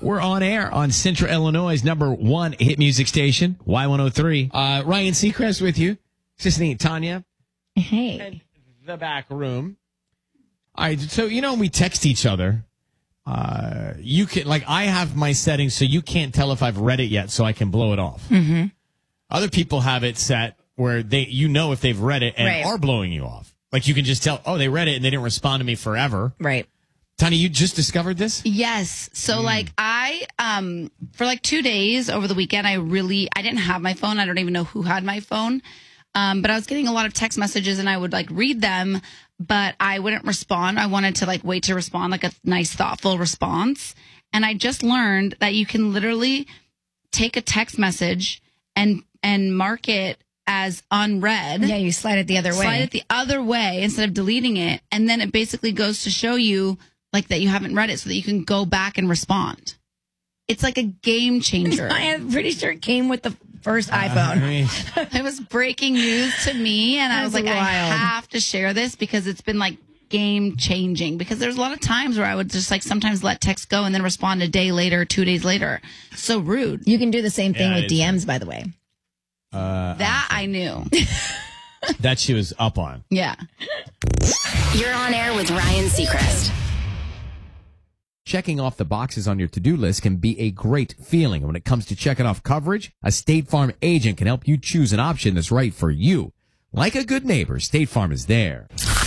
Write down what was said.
We're on air on Central Illinois' #1 hit music station, Y103. Ryan Seacrest with you. Assistant Tanya. Hey. And the back room. All right, so we text each other. You can I have my settings so you can't tell if I've read it yet, so I can blow it off. Mm-hmm. Other people have it set where if they've read it and are blowing you off. You can just tell, they read it and they didn't respond to me forever. Right. Tanya, you just discovered this? Yes. So I for 2 days over the weekend, I didn't have my phone. I don't even know who had my phone. But I was getting a lot of text messages and I would read them, but I wouldn't respond. I wanted to wait to respond, a nice, thoughtful response. And I just learned that you can literally take a text message and mark it as unread. Yeah, you slide it the other way. Slide it the other way instead of deleting it. And then it basically goes to show you that you haven't read it so that you can go back and respond. It's a game changer. I'm pretty sure it came with the first iPhone. It was breaking news to me. And I was wild. I have to share this because it's been game changing. Because there's a lot of times where I would just sometimes let text go and then respond a day later, 2 days later. So rude. You can do the same thing with DMs, by the way. That I knew. That she was up on. Yeah. You're on air with Ryan Seacrest. Checking off the boxes on your to-do list can be a great feeling. When it comes to checking off coverage, a State Farm agent can help you choose an option that's right for you. Like a good neighbor, State Farm is there.